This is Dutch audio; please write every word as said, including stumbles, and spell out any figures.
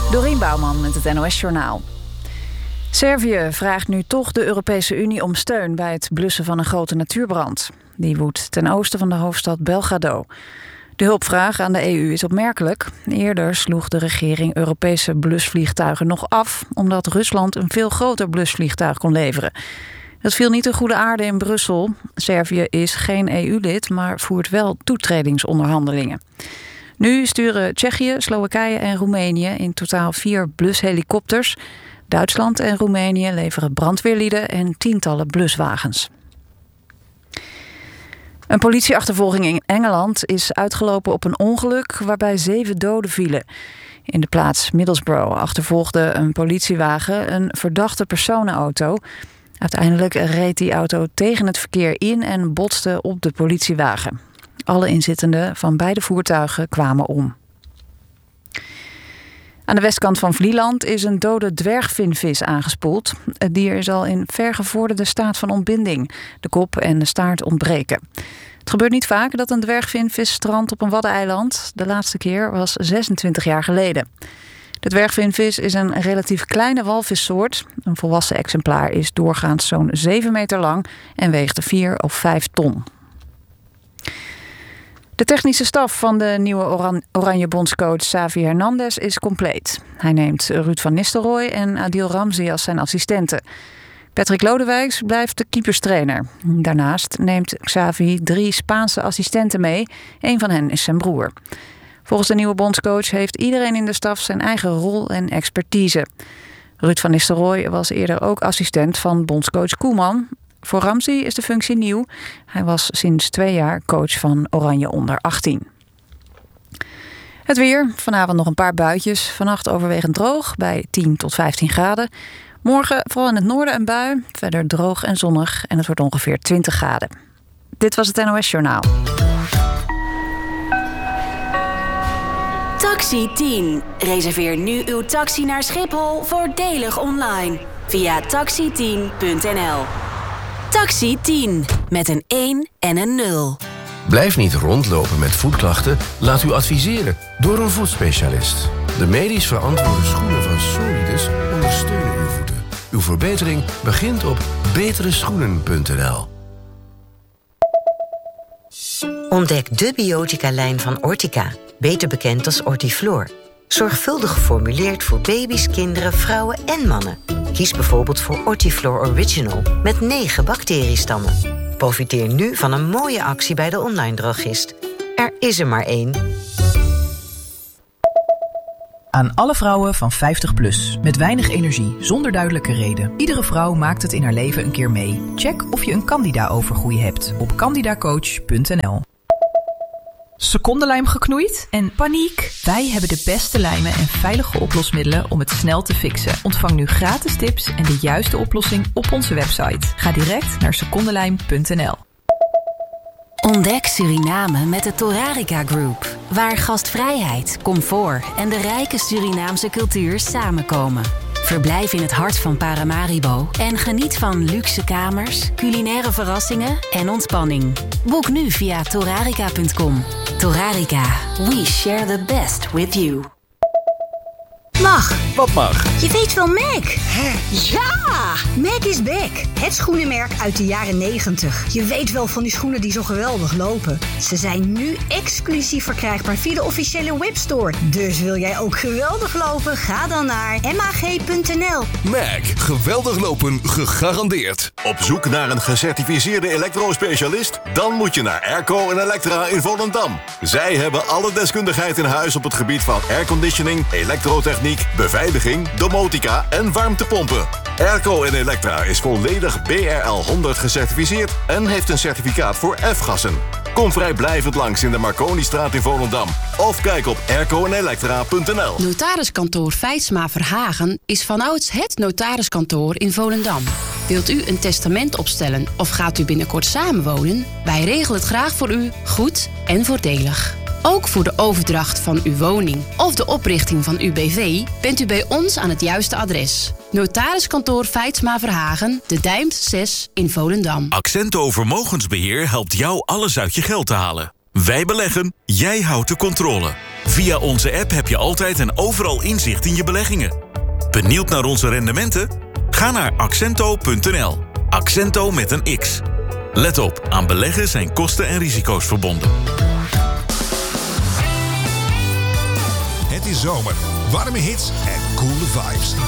Dorien Bouwman met het N O S-journaal. Servië vraagt nu toch de Europese Unie om steun bij het blussen van een grote natuurbrand. Die woedt ten oosten van de hoofdstad Belgrado. De hulpvraag aan de E U is opmerkelijk. Eerder sloeg de regering Europese blusvliegtuigen nog af, omdat Rusland een veel groter blusvliegtuig kon leveren. Dat viel niet in goede aarde in Brussel. Servië is geen E U-lid, maar voert wel toetredingsonderhandelingen. Nu sturen Tsjechië, Slowakije en Roemenië in totaal vier blushelikopters. Duitsland en Roemenië leveren brandweerlieden en tientallen bluswagens. Een politieachtervolging in Engeland is uitgelopen op een ongeluk waarbij zeven doden vielen. In de plaats Middlesbrough achtervolgde een politiewagen een verdachte personenauto. Uiteindelijk reed die auto tegen het verkeer in en botste op de politiewagen. Alle inzittenden van beide voertuigen kwamen om. Aan de westkant van Vlieland is een dode dwergvinvis aangespoeld. Het dier is al in vergevorderde staat van ontbinding. De kop en de staart ontbreken. Het gebeurt niet vaak dat een dwergvinvis strandt op een waddeneiland. De laatste keer was zesentwintig jaar geleden. De dwergvinvis is een relatief kleine walvissoort. Een volwassen exemplaar is doorgaans zo'n zeven meter lang en weegt vier of vijf ton. De technische staf van de nieuwe Oran- Oranje bondscoach Xavi Hernandez is compleet. Hij neemt Ruud van Nistelrooy en Adil Ramzi als zijn assistenten. Patrick Lodewijks blijft de keeperstrainer. Daarnaast neemt Xavi drie Spaanse assistenten mee. Eén van hen is zijn broer. Volgens de nieuwe bondscoach heeft iedereen in de staf zijn eigen rol en expertise. Ruud van Nistelrooy was eerder ook assistent van bondscoach Koeman. Voor Ramzi is de functie nieuw. Hij was sinds twee jaar coach van Oranje onder achttien. Het weer. Vanavond nog een paar buitjes. Vannacht overwegend droog bij tien tot vijftien graden. Morgen vooral in het noorden een bui. Verder droog en zonnig en het wordt ongeveer twintig graden. Dit was het N O S-journaal. Taxi tien. Reserveer nu uw taxi naar Schiphol voordelig online. Via taxi tien punt n l. Taxi tien. Met een één en een nul. Blijf niet rondlopen met voetklachten. Laat u adviseren door een voetspecialist. De medisch verantwoorde schoenen van Solidus ondersteunen uw voeten. Uw verbetering begint op betere schoenen punt n l. Ontdek de biotica-lijn van Ortica, beter bekend als Ortiflor. Zorgvuldig geformuleerd voor baby's, kinderen, vrouwen en mannen. Kies bijvoorbeeld voor Ortiflor Original met negen bacteriestammen. Profiteer nu van een mooie actie bij de online drogist. Er is er maar één. Aan alle vrouwen van vijftig plus, met weinig energie, zonder duidelijke reden. Iedere vrouw maakt het in haar leven een keer mee. Check of je een Candida-overgroei hebt op candidacoach punt n l. Secondenlijm geknoeid? En paniek? Wij hebben de beste lijmen en veilige oplosmiddelen om het snel te fixen. Ontvang nu gratis tips en de juiste oplossing op onze website. Ga direct naar secondenlijm punt n l. Ontdek Suriname met de Torarica Group. Waar gastvrijheid, comfort en de rijke Surinaamse cultuur samenkomen. Verblijf in het hart van Paramaribo en geniet van luxe kamers, culinaire verrassingen en ontspanning. Boek nu via torarica punt com. Torarica, we share the best with you. Mag. Wat mag? Je weet wel Mac. Hè? Ja! Mac is back. Het schoenenmerk uit de jaren negentig. Je weet wel van die schoenen die zo geweldig lopen. Ze zijn nu exclusief verkrijgbaar via de officiële webstore. Dus wil jij ook geweldig lopen? Ga dan naar m a g punt n l. Mac. Geweldig lopen gegarandeerd. Op zoek naar een gecertificeerde elektrospecialist? Dan moet je naar Airco en Electra in Volendam. Zij hebben alle deskundigheid in huis op het gebied van airconditioning, elektrotechniek, beveiliging, domotica en warmtepompen. Airco en Electra is volledig B R L honderd gecertificeerd en heeft een certificaat voor F-gassen. Kom vrijblijvend langs in de Marconistraat in Volendam. Of kijk op airco en electra punt n l. Notariskantoor Feitsma Verhagen is vanouds het notariskantoor in Volendam. Wilt u een testament opstellen of gaat u binnenkort samenwonen? Wij regelen het graag voor u, goed en voordelig. Ook voor de overdracht van uw woning of de oprichting van uw B V bent u bij ons aan het juiste adres. Notariskantoor Feitsma Verhagen, de Dijmt zes in Volendam. Accento Vermogensbeheer helpt jou alles uit je geld te halen. Wij beleggen, jij houdt de controle. Via onze app heb je altijd en overal inzicht in je beleggingen. Benieuwd naar onze rendementen? Ga naar accento punt n l. Accento met een X. Let op, aan beleggen zijn kosten en risico's verbonden. Het is zomer, warme hits en coole vibes.